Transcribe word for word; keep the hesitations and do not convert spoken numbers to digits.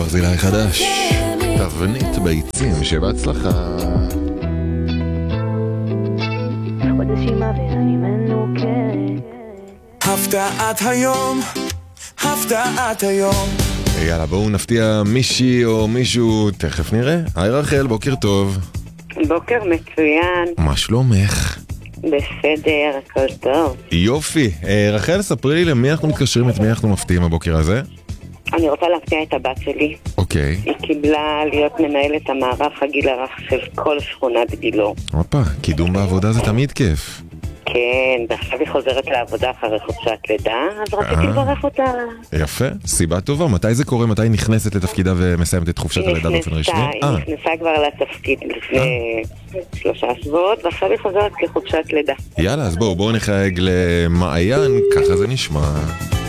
ברזילי חדש, תבנית ביצים שבהצלחה. חודשים ואני מנוקרת. הפתעת היום, הפתעת היום. יאללה, בואו נפתיע מישהי או מישהו, תכף נראה. היי רחל, בוקר טוב. בוקר מצוין. מה שלומך? בסדר, הכל טוב. יופי. אה, רחל, ספרי לי למי אנחנו מתקשרים, את מי אנחנו מפתיעים הבוקר הזה? אני רוצה להפתיע את הבת שלי. אוקיי. היא קיבלה להיות מנהלת המערך הגיל הרך של כל שכונת גילו. הופה, קידום בעבודה זה תמיד כיף. כן, ועכשיו היא חוזרת לעבודה אחרי חופשת לידה, אז רציתי לברך אותה. יפה, סיבה טובה. מתי זה קורה? מתי היא נכנסת לתפקידה ומסיימת את חופשת הלידה באופן רשמי? היא נכנסה כבר לתפקיד לפני שלושה שבועות, ועכשיו היא חוזרת כחופשת לידה. יאללה, אז בואו, בואו נחייג למעיין, ככה זה נשמע.